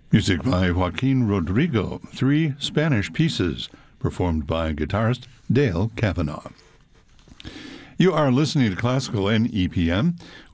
Music by Joaquin Rodrigo, three Spanish pieces, performed by guitarist Dale Kavanaugh. You are listening to Classical NEPM.